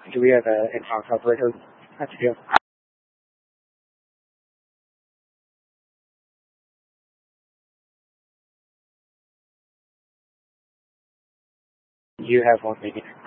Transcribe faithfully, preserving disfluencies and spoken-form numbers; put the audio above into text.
Do we have an in-house operator? That's you. You have one meeting.